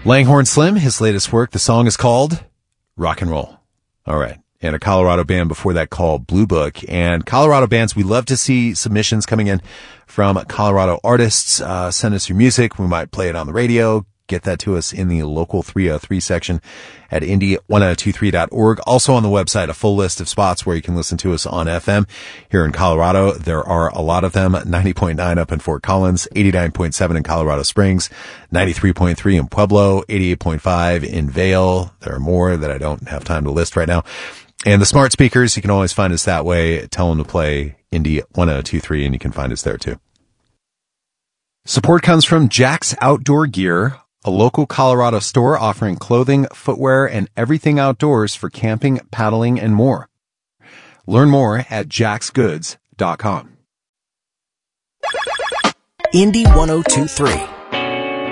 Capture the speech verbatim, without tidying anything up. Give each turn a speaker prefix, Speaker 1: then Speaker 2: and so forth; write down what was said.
Speaker 1: Langhorne Slim, his latest work, the song is called Rock and Roll. All right. And a Colorado band before that called Blue Book. And Colorado bands, we love to see submissions coming in from Colorado artists. Uh, send us your music. We might play it on the radio. Get that to us in the local three oh three section at indy ten twenty-three dot org. Also on the website, a full list of spots where you can listen to us on F M. Here in Colorado, there are a lot of them. ninety point nine up in Fort Collins, eighty-nine point seven in Colorado Springs, ninety-three point three in Pueblo, eighty-eight point five in Vail. There are more that I don't have time to list right now. And the smart speakers, you can always find us that way. Tell them to play Indy ten twenty-three and you can find us there too. Support comes from Jack's Outdoor Gear, a local Colorado store offering clothing, footwear, and everything outdoors for camping, paddling, and more. Learn more at jacks goods dot com.
Speaker 2: Indy ten twenty-three.